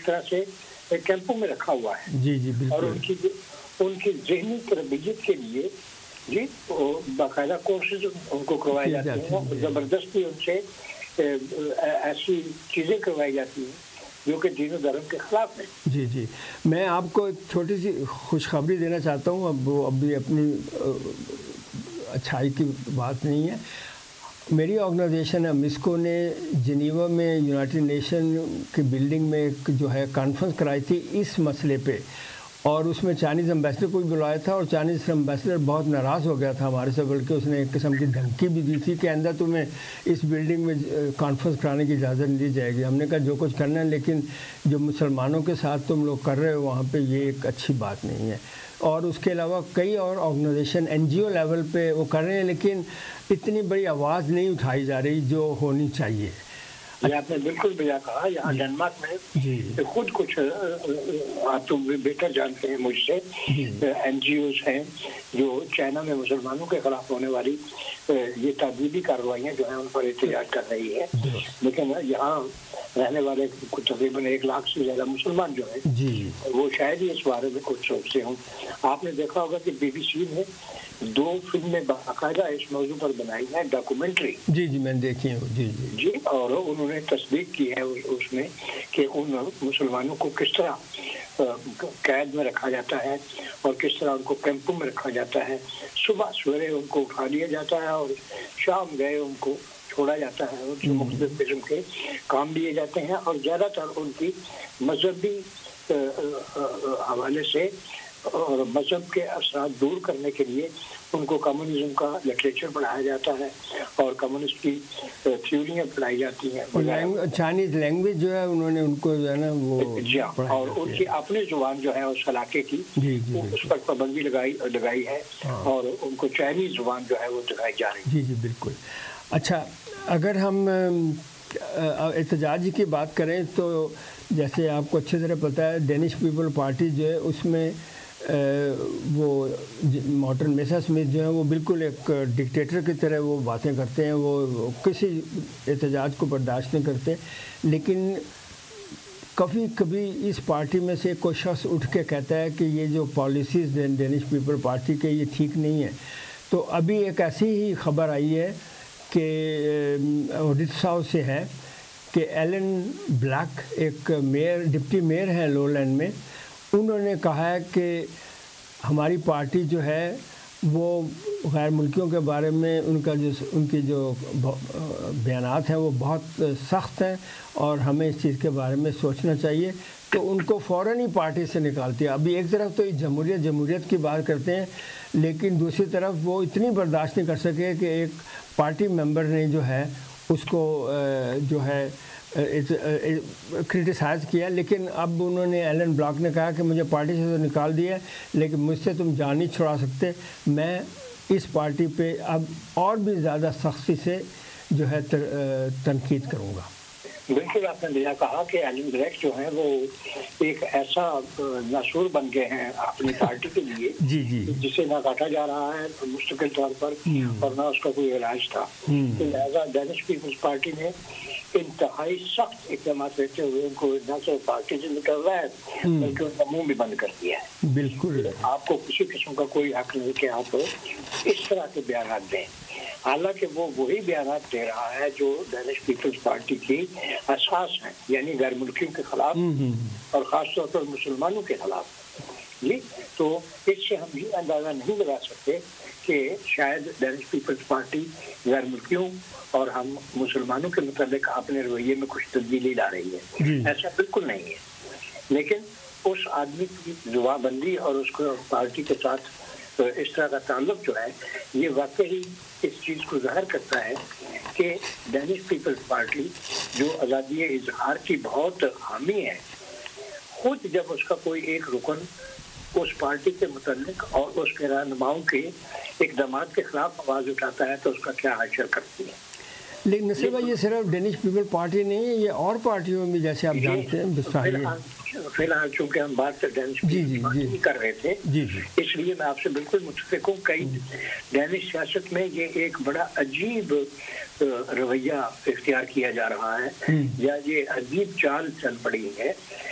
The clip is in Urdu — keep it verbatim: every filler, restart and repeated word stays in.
ایک طرح سے کیمپوں میں رکھا ہوا ہے جی جی بالکل. اور ان کی ان کی ذہنی تربیت کے لیے جی باقاعدہ کورسز ان کو کروائے جاتے ہیں اور زبردستی ان سے ایسی چیزیں کروائی جاتی ہیں جو کہ دین و دھرم کے خلاف ہیں. جی جی میں آپ کو ایک چھوٹی سی خوشخبری دینا چاہتا ہوں. اب وہ ابھی اپنی اچھائی کی بات نہیں ہے. میری آرگنائزیشن امسکو نے جنیوا میں یونائٹڈ نیشن کی بلڈنگ میں ایک جو ہے کانفرنس کرائی تھی اس مسئلے پہ, اور اس میں چائنیز امبیسڈر کو بھی بلایا تھا, اور چائنیز امبیسڈر بہت ناراض ہو گیا تھا ہمارے سے, بلکہ اس نے ایک قسم کی دھمکی بھی دی تھی کہ آئندہ تمہیں اس بلڈنگ میں کانفرنس کرانے کی اجازت نہیں دی جائے گی. ہم نے کہا جو کچھ کرنا ہے, لیکن جو مسلمانوں کے ساتھ تم لوگ کر رہے ہو وہاں پہ یہ ایک اچھی بات نہیں ہے. اور اس کے علاوہ کئی اور organization N G O level پہ وہ کر رہے ہیں, لیکن اتنی بڑی آواز نہیں اٹھائی جا رہی جو ہونی چاہیے. یہ آپ نے بالکل بجا کہا. یہاں ڈنمارک میں خود کچھ آپ تو بہتر جانتے ہیں مجھ سے این جی اوز ہیں جو چائنا میں مسلمانوں کے خلاف ہونے والی یہ تعدیبی کارروائیاں جو ہیں ان پر احتجاج کر رہی ہے, لیکن یہاں رہنے والے تقریباً ایک لاکھ سے زیادہ مسلمان جو ہیں وہ شاید ہی اس بارے میں کچھ سوچتے ہوں. آپ نے دیکھا ہوگا کہ بی بی سی نے دو فلمیں باقاعدہ اس موضوع پر بنائی ہیں, ڈاکومنٹری. جی جی میں نے دیکھی ہے. جی جی جی اور انہوں نے تصدیق کی ہے اس میں کہ ان مسلمانوں کو کس طرح قید میں رکھا جاتا ہے اور کس طرح ان کو کیمپوں میں رکھا جاتا ہے. صبح سویرے ان کو اٹھا لیا جاتا ہے اور شام گئے ان کو چھوڑا جاتا ہے. ان سے مختلف قسم کے کام دیے جاتے ہیں اور زیادہ تر ان کی مذہبی حوالے سے اور مذہب کے اثرات دور کرنے کے لیے ان کو کمیونزم کا لٹریچر پڑھایا جاتا ہے اور کمیونسٹ کی تھیوریاں پڑھائی جاتی ہیں. چائنیز لینگویج جو ہے انہوں نے ان کو جو ہے نا وہ جی اور ان کی اپنی زبان جو ہے اس علاقے کی اس پر پابندی لگائی لگائی ہے اور ان کو چائنیز زبان جو ہے وہ دکھائی جا رہی ہے. جی جی بالکل. اچھا اگر ہم احتجاج کی بات کریں تو جیسے آپ کو اچھی طرح پتہ ہے ڈینش پیپل پارٹی جو ہے اس میں وہ مارٹن میسا اسمتھ جو ہے وہ بالکل ایک ڈکٹیٹر کی طرح وہ باتیں کرتے ہیں, وہ کسی احتجاج کو برداشت نہیں کرتے. لیکن کبھی کبھی اس پارٹی میں سے کوئی شخص اٹھ کے کہتا ہے کہ یہ جو پالیسیز ڈینش پیپل پارٹی کے یہ ٹھیک نہیں ہے. تو ابھی ایک ایسی ہی خبر آئی ہے کہ اڈیشہ سے ہے کہ ایلن بلیک ایک میئر ڈپٹی میئر ہیں لو لینڈ میں, انہوں نے کہا ہے کہ ہماری پارٹی جو ہے وہ غیر ملکیوں کے بارے میں ان کا جو ان کی جو بیانات ہیں وہ بہت سخت ہیں اور ہمیں اس چیز کے بارے میں سوچنا چاہیے. تو ان کو فوراً ہی پارٹی سے نکالتی ہے. ابھی ایک طرف تو جمہوریت جمہوریت کی بات کرتے ہیں, لیکن دوسری طرف وہ اتنی برداشت نہیں کر سکے کہ ایک پارٹی ممبر نے جو ہے اس کو جو ہے کرٹیسائز کیا. لیکن اب انہوں نے ایلن بلاک نے کہا کہ مجھے پارٹی سے تو نکال دیا ہے لیکن مجھ سے تم جان نہیں چھڑا سکتے, میں اس پارٹی پہ اب اور بھی زیادہ سختی سے جو ہے تنقید کروں گا. بالکل آپ نے بھیا کہا کہ ایلن بلیک جو ہیں وہ ایک ایسا ناسور بن گئے ہیں اپنی پارٹی کے لیے جی جی جسے نہ کاٹا جا رہا ہے مستقل طور پر اور نہ اس کا کوئی علاج تھا. لہٰذا ڈینش پیپلز پارٹی نے انتہائی سخت اقدامات لیتے ہوئے ان کو نہ صرف پارٹی سے نکلنا ہے بلکہ ان کا منہ بھی بند کر دیا ہے. بالکل آپ کو کسی قسم کا کوئی حق نہیں کہ آپ اس طرح کے بیانات دیں. حالانکہ وہ وہی بیانات دے رہا ہے جو ڈینش پیپلز پارٹی کی اساس ہیں, یعنی غیر ملکیوں کے خلاف اور خاص طور پر مسلمانوں کے خلاف. جی تو اس سے ہم یہ اندازہ نہیں لگا سکتے کہ شاید ڈینش پیپلز پارٹی غیر ملکیوں اور ہم مسلمانوں کے متعلق اپنے رویے میں کچھ تبدیلی لا رہی ہے. ایسا بالکل نہیں ہے. لیکن اس آدمی کی جواب بندی اور اس کو پارٹی کے ساتھ اس طرح کا تعلق جو ہے یہ واقعی اس چیز کو ظاہر کرتا ہے کہ ڈینش پیپلز پارٹی جو آزادی اظہار کی بہت حامی ہے, خود جب اس کا کوئی ایک رکن اس پارٹی کے متعلق اور اس کے رہنماؤں کے اقدامات کے خلاف آواز اٹھاتا ہے تو اس کا کیا حشر کرتی ہے. لیکن نصیر بھائی یہ صرف ڈینش پیپل پارٹی نہیں ہے, یہ اور پارٹیوں میں جیسے آپ جانتے ہیں. فی الحال چونکہ ہم بات ڈینش پیپلز پارٹی کر رہے تھے اس لیے میں آپ سے بالکل متفق ہوں. کئی ڈینش سیاست میں یہ ایک بڑا عجیب رویہ اختیار کیا جا رہا ہے یا یہ عجیب چال چل پڑی ہے